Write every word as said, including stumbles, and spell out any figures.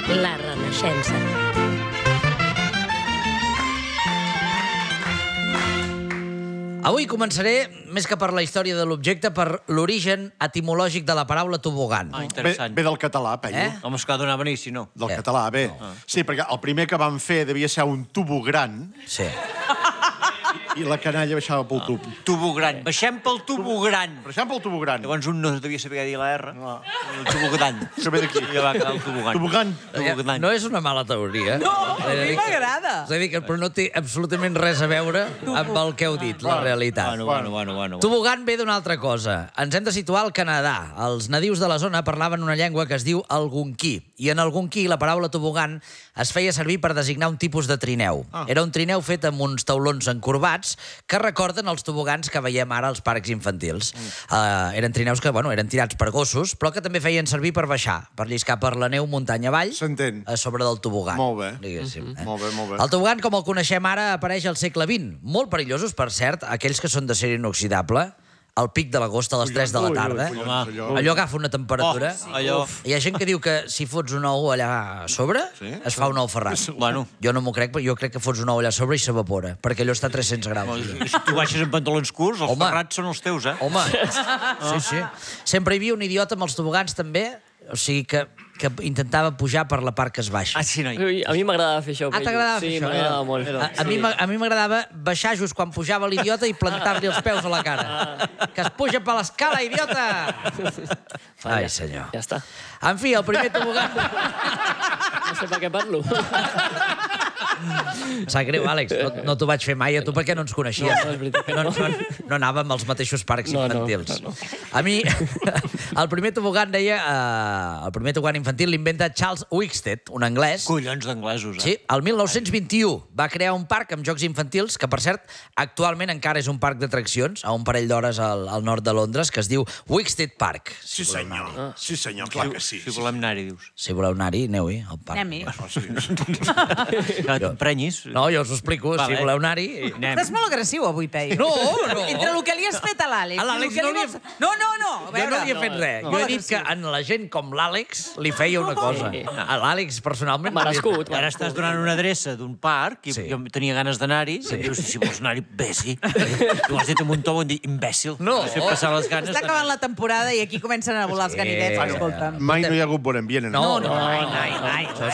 La Renaixença. Avui començaré, més que per la història de l'objecte, per l'origen etimològic de la paraula tobogan. Ah, Ve, interessant. ve del català, Pello. Eh? Home, és que ha d'anar a venir, si no. Del Eh. català, bé. Sí, perquè el primer que van fer devia ser un tubo gran Sí. i la canalla baixava pel tub. Tubo gran. Baixem pel tubo gran. Per exemple, el tubo gran. Llavors un no devia saber dir la R. No. El tubo gran. Això ve d'aquí. I ja va quedar el tubo gran. Tobogan. Tubo gran. No és una mala teoria. No, a mi m'agrada. És a dir, que però no té absolutament res a veure amb el que heu dit, la realitat. Bueno, bueno, bueno, bueno. Tobogan ve d'una altra cosa. Ens hem de situar al Canadà. Els nadius de la zona parlaven una llengua que es diu algonquí. I en algonquí la paraula tobogan es feia servir per designar un tipus de trineu. Ah. Era un trineu fet amb uns taulons encorbats que recorden els tobogans que veiem ara als parcs infantils. Mm. Uh, eren trineus que, bueno, eren tirats per gossos, però que també feien servir per baixar, per lliscar per la neu muntanya avall, S'entén. a sobre del tobogan. Molt bé. Diguéssim. Eh? Molt bé, molt bé. El tobogan, com el coneixem ara, apareix al segle vint. Molt perillosos, per cert, aquells que són d'acer inoxidable, al pic de l'agost a les tres de la tarda. Ui, ui, Home. allò. Allò agafa una temperatura. Oh, allò. Hi ha gent que diu que si fots un ou allà a sobre, Sí? es fa un ou ferrat. Bueno. Jo no m'ho crec, però jo crec que fots un ou allà a sobre i s'evapora, perquè allò està a tres-cents graus. I si tu baixes en pantalons curts, els Home. ferrats són els teus, eh? Home, sí, sí. Sempre hi havia un idiota amb els tobogans, també, o sigui, que, que intentava pujar per la part que es baixa. Ah, sí, noi. Ui, a mi m'agradava fer això. Ah, t'agradava fer sí, això? Sí, m'agradava molt. A, a, mi, m'a- a mi m'agradava baixar just quan pujava l'idiota i plantar-li els peus a la cara. Que es puja per l'escala, idiota! Ai, senyor. Ja està. En fi, el primer tobogan... No sé per què parlo. Sap greu, Àlex, no, no t'ho vaig fer mai a tu perquè no ens coneixies. No, no, és veritat que no, no. no, no anàvem als mateixos parcs No, no, infantils. no, no. A mi, el primer tobogan deia... Eh, el primer tobogan infantil l'inventa Charles Wickstead, un anglès. Collons d'anglesos, eh? Sí, el mil nou-cents vint-i-u va crear un parc amb jocs infantils que, per cert, actualment encara és un parc d'atraccions a un parell d'hores al, al nord de Londres, que es diu Wickstead Park. Sí, senyor. Sí, senyor, clar que sí. Si volem anar-hi, dius. Si voleu anar-hi, aneu-hi, al parc. Anem-hi. Oh, sí. Que t'emprenyis. No, jo us ho explico, Va, si bé. voleu anar-hi... Anem. Estàs molt agressiu avui, Peyu. No, no. Entre el que li has fet a l'Àlex... A i el l'Àlex que no li li he- vols- No, no, no. A Jo veure. no li he fet res. no. Jo he Molt dit que agressiu. en la gent com l'Àlex li feia una cosa. A l'Àlex, personalment... no li he fet Merescut. Ara estàs donant una adreça d'un parc i Sí. jo tenia ganes d'anar-hi i em dius, si vols anar-hi, vés-hi. Tu ho has dit amb un to, ho hem dit, imbècil. No. M'has fet passar les ganes Està acabant la temporada i aquí comencen a volar els Sí. ganivets, escolta'm. Mai no hi ha hagut bon ambient. en No, el- no, mai, mai, mai.